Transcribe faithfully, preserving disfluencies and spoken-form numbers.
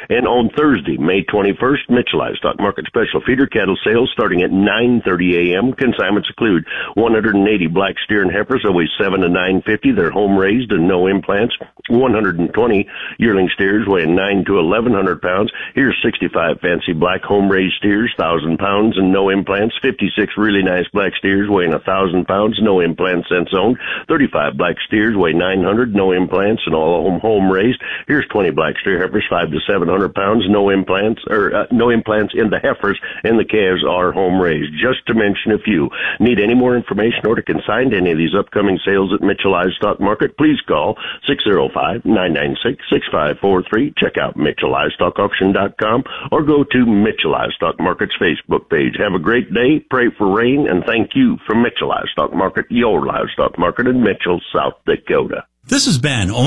And on Thursday, May twenty-first, Mitchell Livestock Market Special Feeder Cattle Sales starting at nine thirty a.m. Consignments include one hundred eighty black steer and heifers that weigh seven to nine fifty. They're home raised and no implants. one hundred twenty yearling steers weighing nine to eleven hundred pounds. Here's sixty-five fancy black home raised steers, one thousand pounds and no implants. fifty-six really nice black steers weighing one thousand pounds, no implants since owned. thirty-five black steers weigh nine hundred, no implants and all home home raised. Here's twenty black steer heifers, five to seven hundred pounds, no implants or uh, no implants in the heifers, and the calves are home raised. Just to mention a few. Need any more information or to consign to any of these upcoming sales at Mitchell Livestock Market? Please call six oh five, nine nine six, six five four three. Check out Mitchell Livestock Auction dot com or go to Mitchell Livestock Market's Facebook page. Have a great day. Pray for rain, and thank you from Mitchell Livestock Market, your livestock market in Mitchell, South Dakota. This is Ben.